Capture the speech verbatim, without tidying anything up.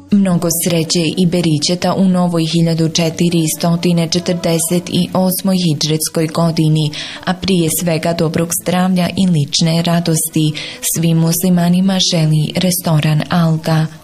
Mnogo sreće i beričeta u novoj hiljadu četiristo četrdeset osmoj hidžretskoj godini, a prije svega dobrog zdravlja i lične radosti svim muslimanima želi restoran Alga.